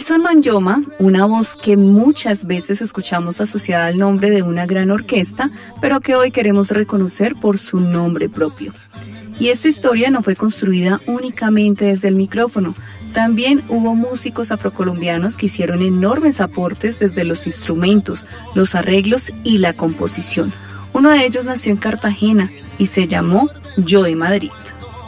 Nelson Manjoma, una voz que muchas veces escuchamos asociada al nombre de una gran orquesta, pero que hoy queremos reconocer por su nombre propio. Y esta historia no fue construida únicamente desde el micrófono. También hubo músicos afrocolombianos que hicieron enormes aportes desde los instrumentos, los arreglos y la composición. Uno de ellos nació en Cartagena y se llamó Joe Madrid.